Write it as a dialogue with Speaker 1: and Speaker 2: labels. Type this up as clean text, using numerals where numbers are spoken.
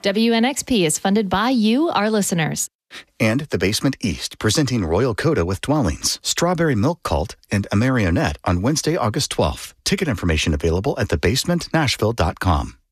Speaker 1: WNXP is funded by you, our listeners.
Speaker 2: And The Basement East, presenting Royal Coda with Dwellings, Strawberry Milk Cult, and A Marionette on Wednesday, August 12th. Ticket information available at thebasementnashville.com.